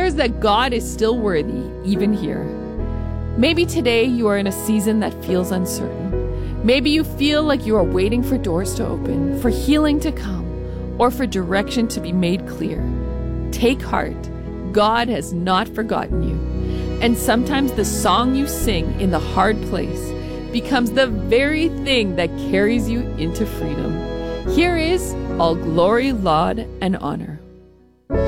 declares that God is still worthy, even here. Maybe today you are in a season that feels uncertain. Maybe you feel like you are waiting for doors to open, for healing to come, or for direction to be made clear. Take heart. God has not forgotten you. And sometimes the song you sing in the hard place becomes the very thing that carries you into freedom. Here is all glory, laud, and honor.